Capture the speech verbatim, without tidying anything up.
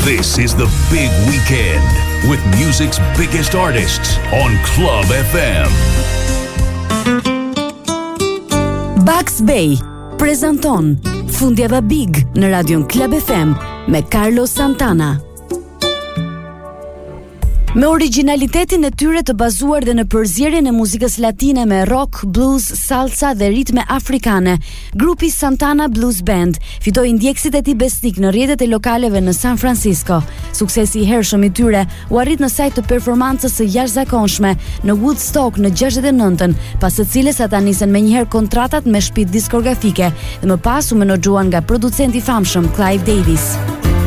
This is the big weekend with music's biggest artists on Club F M. Bugs Bay prezanton Fundjava Big në radion Club F M me Carlos Santana. Me originalitetin e tyre të bazuar dhe në përzierjen e muzikës latine me rock, blues, salsa dhe ritme afrikane, grupi Santana Blues Band fitoi ndjekësit e tij besnik në rrjetet e lokaleve në San Francisco. Suksesi i hershëm i tyre u arrit në sajt të performancës së jashtëzakonshme në Woodstock në gjashtëdhjetë e nëntën, pas së cilës ata nisën menjëherë kontratat me shtëpitë diskografike dhe më pas u menaxhuan nga producenti i famshëm Clive Davis.